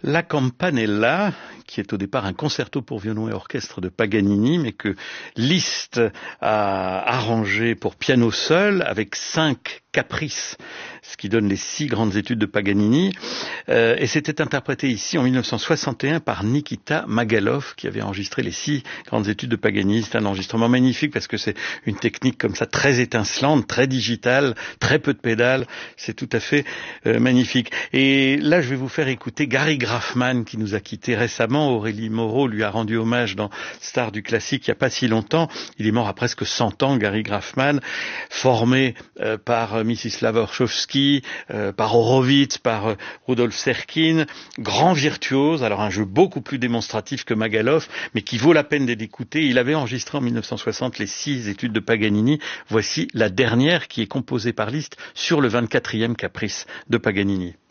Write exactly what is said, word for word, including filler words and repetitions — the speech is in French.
La Campanella, qui est au départ un concerto pour violon et orchestre de Paganini, mais que Liszt a arrangé pour piano seul, avec cinq caprices, ce qui donne les six grandes études de Paganini. Euh, et c'était interprété ici en mille neuf cent soixante et un par Nikita Magalov, qui avait enregistré les six grandes études de Paganini. C'est un enregistrement magnifique parce que c'est une technique comme ça très étincelante, très digitale, très peu de pédales. C'est tout à fait euh, magnifique. Et là, je vais vous faire écouter Gary Graffman, qui nous a quittés récemment. Aurélie Moreau lui a rendu hommage dans Star du classique il n'y a pas si longtemps. Il est mort à presque cent ans, Gary Graffman, formé euh, par Mstislav Orchowski, euh, par Horowitz, par euh, Rudolf Serkin, grand virtuose, alors un jeu beaucoup plus démonstratif que Magalov, mais qui vaut la peine d'être écouté. Il avait enregistré en mille neuf cent soixante les six études de Paganini. Voici la dernière qui est composée par Liszt sur le vingt-quatrième caprice de Paganini.